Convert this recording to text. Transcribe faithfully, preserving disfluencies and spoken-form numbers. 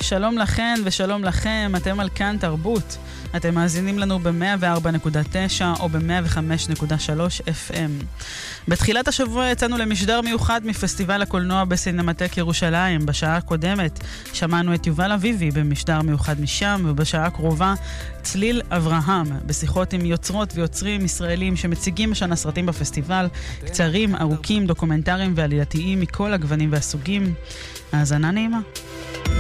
שלום לכן ושלום לכם, אתם על כאן תרבות. אתם מאזינים לנו ב-מאה וארבע נקודה תשע או ב-מאה וחמש נקודה שלוש אף אם. בתחילת השבוע יצאנו למשדר מיוחד מפסטיבל הקולנוע בסינמטק ירושלים. בשעה הקודמת שמענו את יובל אביבי במשדר מיוחד משם, ובשעה הקרובה צליל אברהם בשיחות עם יוצרות ויוצרים ישראלים שמציגים השנה סרטים בפסטיבל, קצרים, ארוכים, דוקומנטריים ועלילתיים מכל הגוונים והסוגים. האזנה נעימה.